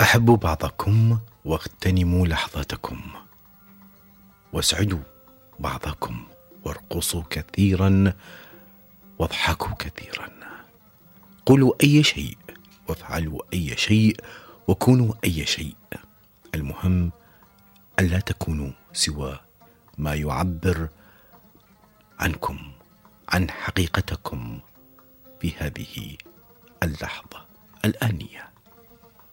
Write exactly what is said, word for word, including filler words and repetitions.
أحبوا بعضكم واغتنموا لحظاتكم، واسعدوا بعضكم وارقصوا كثيرا واضحكوا كثيرا. قولوا أي شيء وافعلوا أي شيء وكونوا أي شيء، المهم ألا تكونوا سوى ما يعبر عنكم، عن حقيقتكم في هذه اللحظة الآنية.